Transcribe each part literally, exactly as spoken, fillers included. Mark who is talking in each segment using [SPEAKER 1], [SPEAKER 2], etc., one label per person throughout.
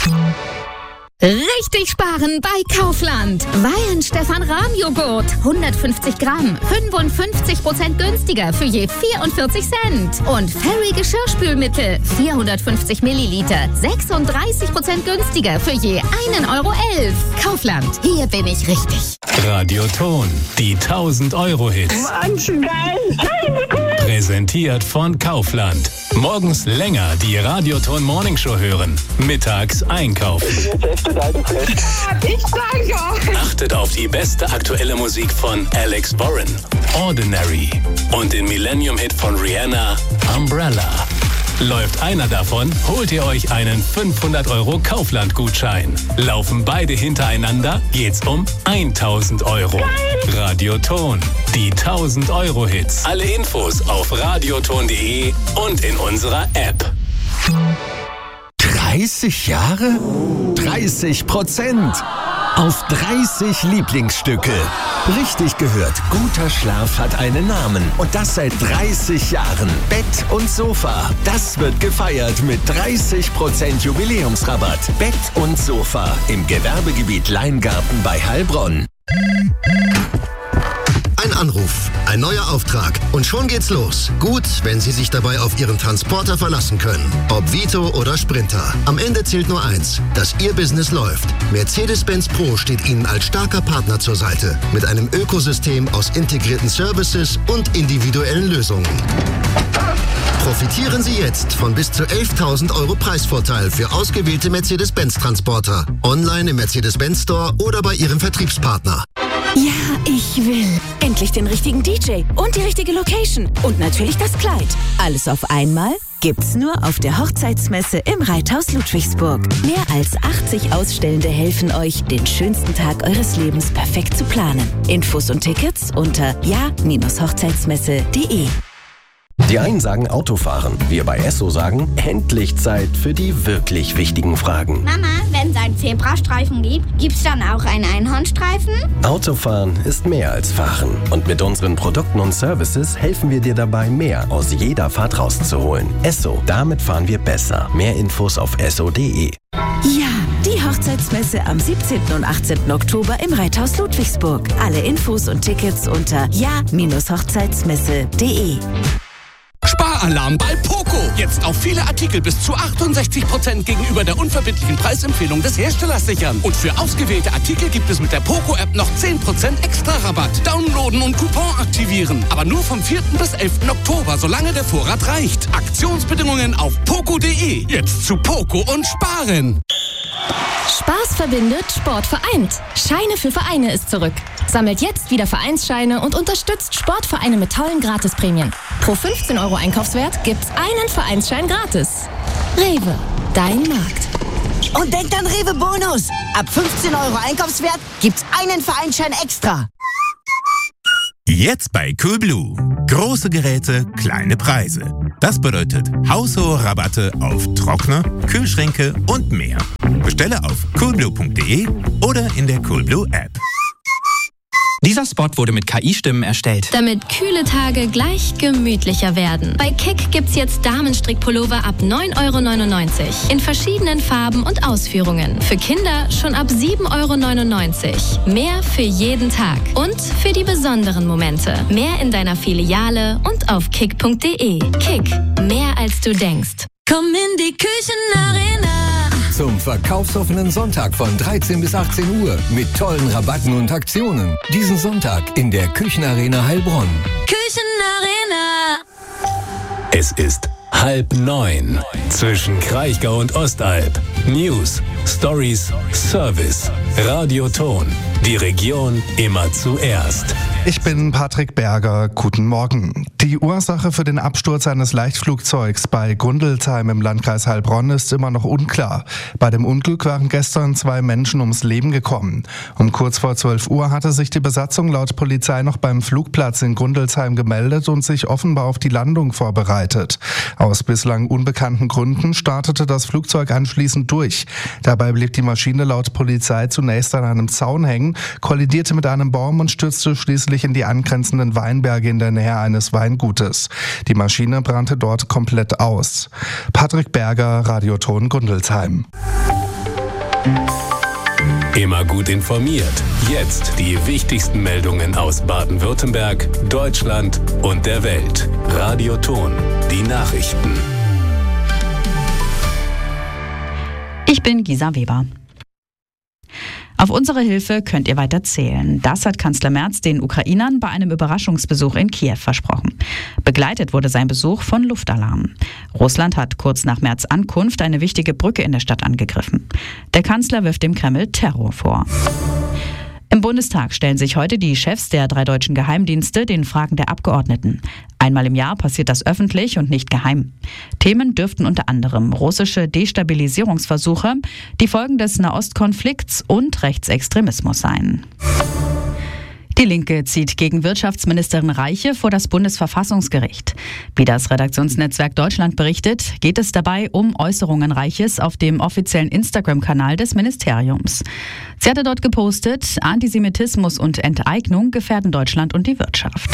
[SPEAKER 1] Richtig sparen bei Kaufland. Weihenstephan-Rahmjoghurt, hundertfünfzig Gramm, fünfundfünfzig Prozent günstiger für je vierundvierzig Cent. Und Fairy Geschirrspülmittel, vierhundertfünfzig Milliliter, sechsunddreißig Prozent günstiger für je einen Euro elf. Kaufland, hier bin ich richtig.
[SPEAKER 2] Radioton, die tausend Euro Hits.
[SPEAKER 3] Wahnsinn, geil. Hey, wie cool.
[SPEAKER 2] Präsentiert von Kaufland. Morgens länger die Radioton Morning Show hören. Mittags einkaufen.
[SPEAKER 3] Ich sag ja.
[SPEAKER 2] Achtet auf die beste aktuelle Musik von Alex Warren, Ordinary und den Millennium-Hit von Rihanna, Umbrella. Läuft einer davon, holt ihr euch einen fünfhundert Euro Kaufland-Gutschein. Laufen beide hintereinander, geht's um tausend Euro. Radioton, die tausend Euro Hits. Alle Infos auf radioton punkt de und in unserer App.
[SPEAKER 4] dreißig Jahre? dreißig Prozent! Auf dreißig Lieblingsstücke. Richtig gehört, guter Schlaf hat einen Namen. Und das seit dreißig Jahren. Bett und Sofa. Das wird gefeiert mit dreißig Prozent Jubiläumsrabatt. Bett und Sofa im Gewerbegebiet Leingarten bei Heilbronn.
[SPEAKER 5] Ein Anruf, ein neuer Auftrag und schon geht's los. Gut, wenn Sie sich dabei auf Ihren Transporter verlassen können. Ob Vito oder Sprinter. Am Ende zählt nur eins, dass Ihr Business läuft. Mercedes-Benz Pro steht Ihnen als starker Partner zur Seite. Mit einem Ökosystem aus integrierten Services und individuellen Lösungen. Profitieren Sie jetzt von bis zu elftausend Euro Preisvorteil für ausgewählte Mercedes-Benz-Transporter. Online im Mercedes-Benz Store oder bei Ihrem Vertriebspartner.
[SPEAKER 6] Ja, ich will. Endlich den richtigen D J und die richtige Location. Und natürlich das Kleid. Alles auf einmal gibt's nur auf der Hochzeitsmesse im Reithaus Ludwigsburg. Mehr als achtzig Ausstellende helfen euch, den schönsten Tag eures Lebens perfekt zu planen. Infos und Tickets unter ja Bindestrich hochzeitsmesse punkt de.
[SPEAKER 4] Die einen sagen Autofahren, wir bei Esso sagen, endlich Zeit für die wirklich wichtigen Fragen.
[SPEAKER 7] Mama, wenn es einen Zebrastreifen gibt, gibt's dann auch einen Einhornstreifen?
[SPEAKER 4] Autofahren ist mehr als Fahren. Und mit unseren Produkten und Services helfen wir dir dabei, mehr aus jeder Fahrt rauszuholen. Esso, damit fahren wir besser. Mehr Infos auf esso punkt de.
[SPEAKER 6] Ja, die Hochzeitsmesse am siebzehnten und achtzehnten Oktober im Reithaus Ludwigsburg. Alle Infos und Tickets unter ja Bindestrich hochzeitsmesse punkt de.
[SPEAKER 8] Sparalarm bei Poco. Jetzt auf viele Artikel bis zu achtundsechzig Prozent gegenüber der unverbindlichen Preisempfehlung des Herstellers sichern. Und für ausgewählte Artikel gibt es mit der Poco-App noch zehn Prozent extra Rabatt. Downloaden und Coupon aktivieren. Aber nur vom vierten bis elften Oktober, solange der Vorrat reicht. Aktionsbedingungen auf poco punkt de. Jetzt zu Poco und sparen.
[SPEAKER 9] Spaß verbindet, Sport vereint. Scheine für Vereine ist zurück. Sammelt jetzt wieder Vereinsscheine und unterstützt Sportvereine mit tollen Gratisprämien. Pro fünfzehn Euro Einkaufswert gibt's einen Vereinsschein gratis. Rewe, dein Markt.
[SPEAKER 10] Und denkt an Rewe Bonus. Ab fünfzehn Euro Einkaufswert gibt's einen Vereinsschein extra.
[SPEAKER 11] Jetzt bei Coolblue. Große Geräte, kleine Preise. Das bedeutet haushohe Rabatte auf Trockner, Kühlschränke und mehr. Bestelle auf coolblue punkt de oder in der Coolblue App.
[SPEAKER 12] Dieser Spot wurde mit K I-Stimmen erstellt.
[SPEAKER 9] Damit kühle Tage gleich gemütlicher werden. Bei Kick gibt's jetzt Damenstrickpullover ab neun Euro neunundneunzig. In verschiedenen Farben und Ausführungen. Für Kinder schon ab sieben Euro neunundneunzig. Mehr für jeden Tag. Und für die besonderen Momente. Mehr in deiner Filiale und auf kick punkt de. Kick. Mehr als du denkst.
[SPEAKER 6] Komm in die Küchenarena.
[SPEAKER 13] Zum verkaufsoffenen Sonntag von dreizehn bis achtzehn Uhr mit tollen Rabatten und Aktionen. Diesen Sonntag in der Küchenarena Heilbronn.
[SPEAKER 6] Küchenarena.
[SPEAKER 2] Es ist halb neun. Zwischen Kraichgau und Ostalb. News, Stories, Service. Radioton. Die Region immer zuerst.
[SPEAKER 14] Ich bin Patrick Berger. Guten Morgen. Die Ursache für den Absturz eines Leichtflugzeugs bei Grundlsheim im Landkreis Heilbronn ist immer noch unklar. Bei dem Unglück waren gestern zwei Menschen ums Leben gekommen. Um kurz vor zwölf Uhr hatte sich die Besatzung laut Polizei noch beim Flugplatz in Grundlsheim gemeldet und sich offenbar auf die Landung vorbereitet. Aus bislang unbekannten Gründen startete das Flugzeug anschließend durch. Dabei blieb die Maschine laut Polizei zunächst an einem Zaun hängen, kollidierte mit einem Baum und stürzte schließlich in die angrenzenden Weinberge in der Nähe eines Weingutes. Die Maschine brannte dort komplett aus. Patrick Berger, Radioton Grundlsheim.
[SPEAKER 2] Immer gut informiert. Jetzt die wichtigsten Meldungen aus Baden-Württemberg, Deutschland und der Welt. Radio Ton, die Nachrichten.
[SPEAKER 15] Ich bin Gisa Weber. Auf unsere Hilfe könnt ihr weiter zählen. Das hat Kanzler Merz den Ukrainern bei einem Überraschungsbesuch in Kiew versprochen. Begleitet wurde sein Besuch von Luftalarm. Russland hat kurz nach Merz' Ankunft eine wichtige Brücke in der Stadt angegriffen. Der Kanzler wirft dem Kreml Terror vor. Im Bundestag stellen sich heute die Chefs der drei deutschen Geheimdienste den Fragen der Abgeordneten. Einmal im Jahr passiert das öffentlich und nicht geheim. Themen dürften unter anderem russische Destabilisierungsversuche, die Folgen des Nahostkonflikts und Rechtsextremismus sein. Die Linke zieht gegen Wirtschaftsministerin Reiche vor das Bundesverfassungsgericht. Wie das Redaktionsnetzwerk Deutschland berichtet, geht es dabei um Äußerungen Reiches auf dem offiziellen Instagram-Kanal des Ministeriums. Sie hatte dort gepostet, Antisemitismus und Enteignung gefährden Deutschland und die Wirtschaft.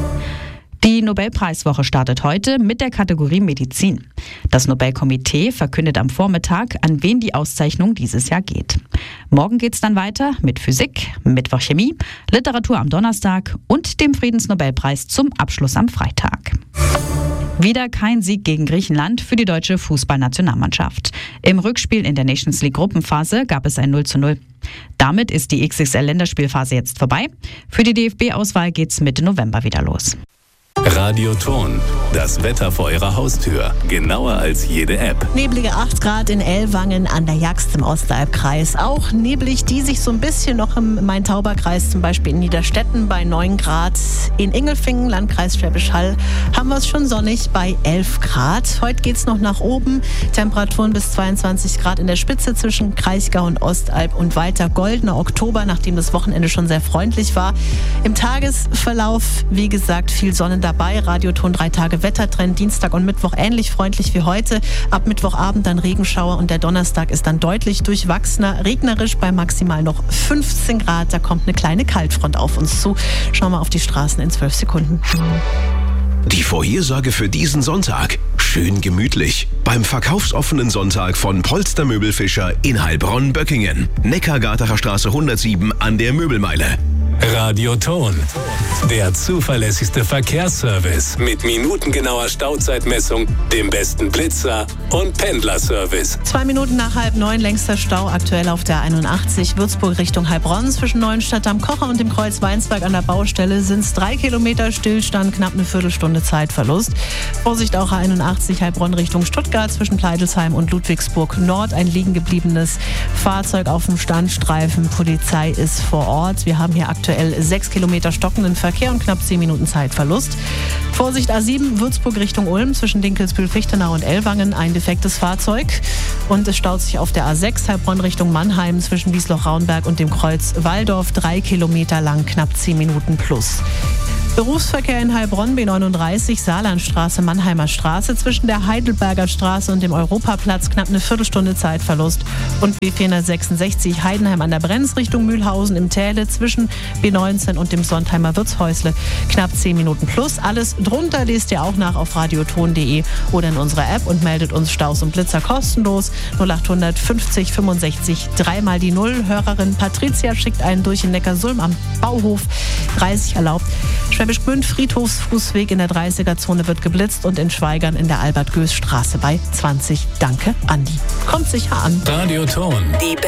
[SPEAKER 15] Die Nobelpreiswoche startet heute mit der Kategorie Medizin. Das Nobelkomitee verkündet am Vormittag, an wen die Auszeichnung dieses Jahr geht. Morgen geht es dann weiter mit Physik, Mittwoch Chemie, Literatur am Donnerstag und dem Friedensnobelpreis zum Abschluss am Freitag. Wieder kein Sieg gegen Griechenland für die deutsche Fußballnationalmannschaft. Im Rückspiel in der Nations League Gruppenphase gab es ein null zu null. Damit ist die X X L-Länderspielphase jetzt vorbei. Für die D F B-Auswahl geht's Mitte November wieder los.
[SPEAKER 2] Radio Ton, das Wetter vor Ihrer Haustür. Genauer als jede App.
[SPEAKER 16] Neblige acht Grad in Ellwangen an der Jagst im Ostalbkreis. Auch neblig, die sich so ein bisschen noch im Main-Tauber-Kreis, zum Beispiel in Niederstetten bei neun Grad. In Ingelfingen, Landkreis Schwäbisch Hall, haben wir es schon sonnig bei elf Grad. Heute geht es noch nach oben. Temperaturen bis zweiundzwanzig Grad in der Spitze zwischen Kraichgau und Ostalb und weiter goldener Oktober, nachdem das Wochenende schon sehr freundlich war. Im Tagesverlauf, wie gesagt, viel Sonne dabei. Radioton drei Tage Wettertrend, Dienstag und Mittwoch ähnlich freundlich wie heute. Ab Mittwochabend dann Regenschauer und der Donnerstag ist dann deutlich durchwachsener, regnerisch bei maximal noch fünfzehn Grad. Da kommt eine kleine Kaltfront auf uns zu. Schauen wir auf die Straßen in zwölf Sekunden.
[SPEAKER 17] Die Vorhersage für diesen Sonntag. Schön gemütlich. Beim verkaufsoffenen Sonntag von Polster Möbelfischer in Heilbronn-Böckingen. Neckargartener Straße hundertsieben an der Möbelmeile.
[SPEAKER 2] Radio Ton, der zuverlässigste Verkehrsservice mit minutengenauer Stauzeitmessung, dem besten Blitzer und Pendlerservice.
[SPEAKER 16] Zwei Minuten nach halb neun, längster Stau aktuell auf der einundachtzig, Würzburg Richtung Heilbronn. Zwischen Neuenstadt am Kocher und dem Kreuz Weinsberg an der Baustelle sind es drei Kilometer Stillstand, knapp eine Viertelstunde Zeitverlust. Vorsicht auch A einundachtzig, Heilbronn Richtung Stuttgart, zwischen Pleidelsheim und Ludwigsburg Nord. Ein liegen gebliebenes Fahrzeug auf dem Standstreifen. Polizei ist vor Ort. Wir haben hier aktuell sechs Kilometer stockenden Verkehr und knapp zehn Minuten Zeitverlust. Vorsicht A sieben, Würzburg Richtung Ulm, zwischen Dinkelsbühl, Fichtenau und Ellwangen ein defektes Fahrzeug. Und es staut sich auf der A sechs, Heilbronn Richtung Mannheim, zwischen Wiesloch-Raunberg und dem Kreuz Walldorf, drei Kilometer lang, knapp zehn Minuten plus. Berufsverkehr in Heilbronn, B neununddreißig, Saarlandstraße, Mannheimer Straße, zwischen der Heidelberger Straße und dem Europaplatz, knapp eine Viertelstunde Zeitverlust. Und B vierhundertsechsundsechzig, Heidenheim an der Brenz, Richtung Mühlhausen im Täle, zwischen B neunzehn und dem Sontheimer Wirtshäusle, knapp zehn Minuten plus. Alles drunter lest ihr auch nach auf radioton punkt de oder in unserer App und meldet uns Staus und Blitzer kostenlos. null achthundert fünfzig fünfundsechzig, dreimal die Null. Hörerin Patricia schickt einen durch in Neckarsulm am Bauhof, dreißig erlaubt. Schwäbisch Gmünd, Friedhofsfußweg in der dreißiger-Zone wird geblitzt und in Schweigern in der Albert-Goes-Straße bei zwanzig. Danke, Andi. Kommt sicher an.
[SPEAKER 2] Radio Ton.
[SPEAKER 6] Die